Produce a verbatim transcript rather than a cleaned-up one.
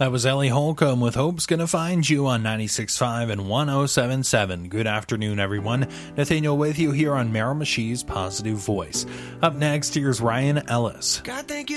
That was Ellie Holcomb with Hope's Gonna Find You on ninety-six point five and one oh seven point seven. Good afternoon, everyone. Nathaniel with you here on Miramachi's Positive Voice. Up next, here's Ryan Ellis. God, thank you.